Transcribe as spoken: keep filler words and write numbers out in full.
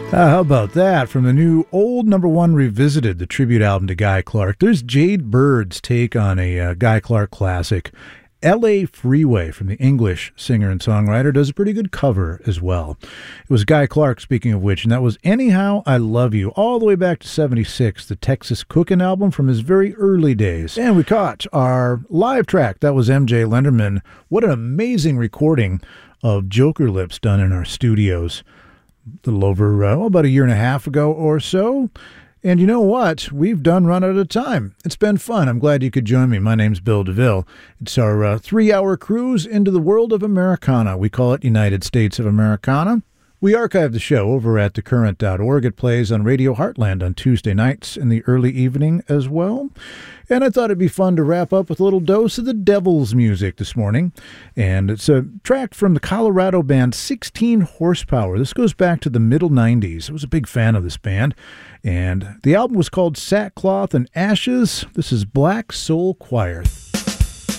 Uh, how about that? From the new Old Number One Revisited, the tribute album to Guy Clark, there's Jade Bird's take on a uh, Guy Clark classic. L A Freeway, from the English singer and songwriter, does a pretty good cover as well. It was Guy Clark, speaking of which, and that was Anyhow I Love You, all the way back to seventy-six, the Texas Cookin' album from his very early days. And we caught our live track. That was M J Lenderman. What an amazing recording of Joker Lips done in our studios a little over, uh, oh, about a year and a half ago or so. And you know what? We've done run out of time. It's been fun. I'm glad you could join me. My name's Bill DeVille. It's our uh, three-hour cruise into the world of Americana. We call it United States of Americana. We archive the show over at the current dot org. It plays on Radio Heartland on Tuesday nights in the early evening as well. And I thought it'd be fun to wrap up with a little dose of the Devil's music this morning. And it's a track from the Colorado band sixteen Horsepower. This goes back to the middle nineties. I was a big fan of this band. And the album was called Sackcloth and Ashes. This is Black Soul Choir.